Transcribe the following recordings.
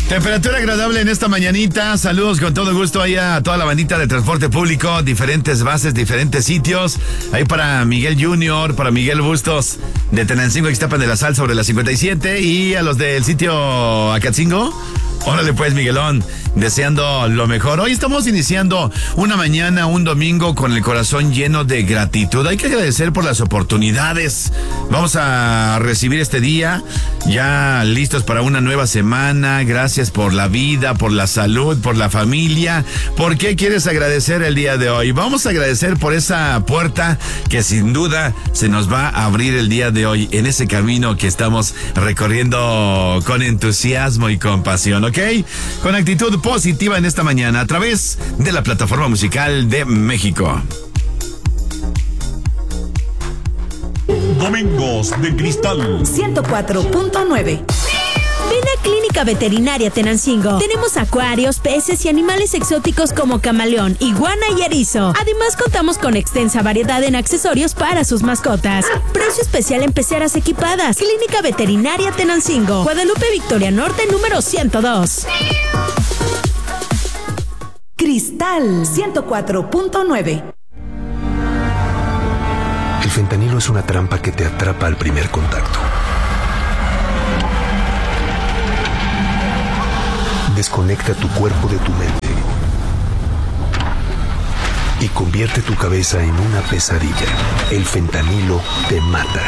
Temperatura agradable en esta mañanita. Saludos con todo gusto ahí a toda la bandita de transporte público, diferentes bases, diferentes sitios. Ahí para Miguel Junior, para Miguel Bustos de Tenancingo, Ixtapan de la Sal sobre la 57, y a los del sitio Acatzingo. Órale pues, Miguelón, deseando lo mejor. Hoy estamos iniciando una mañana, un domingo con el corazón lleno de gratitud. Hay que agradecer por las oportunidades. Vamos a recibir este día ya listos para una nueva semana. Gracias por la vida, por la salud, por la familia. ¿Por qué quieres agradecer el día de hoy? Vamos a agradecer por esa puerta que sin duda se nos va a abrir el día de hoy en ese camino que estamos recorriendo con entusiasmo y con pasión, ¿ok? Con actitud positiva en esta mañana a través de la plataforma musical de México. Domingos de Cristal 104.9. Ven a Clínica Veterinaria Tenancingo. Tenemos acuarios, peces y animales exóticos como camaleón, iguana y erizo. Además, contamos con extensa variedad en accesorios para sus mascotas. Precio especial en peceras equipadas. Clínica Veterinaria Tenancingo. Guadalupe Victoria Norte, número 102. Cristal 104.9. El fentanilo es una trampa que te atrapa al primer contacto. Desconecta tu cuerpo de tu mente y convierte tu cabeza en una pesadilla. El fentanilo te mata.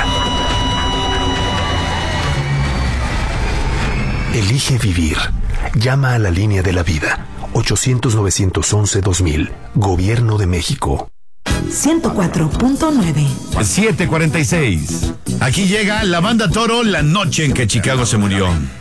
Elige vivir. Llama a la línea de la vida. 800-911-2000. Gobierno de México. 104.9. 7:46. Aquí llega la banda Toro, la noche en que Chicago se murió.